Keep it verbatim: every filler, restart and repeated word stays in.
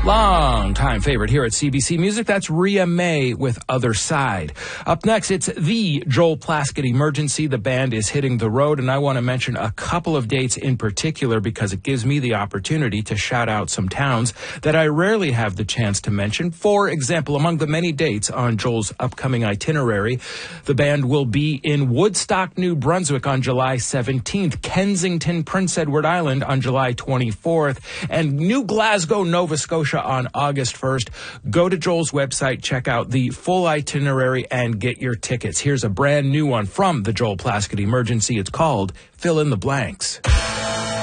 Long time favorite here at C B C Music. That's Rhea May with Other Side. Up next, it's the Joel Plaskett Emergency. The band is hitting the road, and I want to mention a couple of dates in particular because it gives me the opportunity to shout out some towns that I rarely have the chance to mention. For example, among the many dates on Joel's upcoming itinerary, the band will be in Woodstock, New Brunswick on July seventeenth, Kensington, Prince Edward Island on July twenty-fourth, and New Glasgow, Nova Scotia on August first. Go to Joel's website, check out the full itinerary, and get your tickets. Here's a brand new one from the Joel Plaskett Emergency. It's called Fill in the Blanks.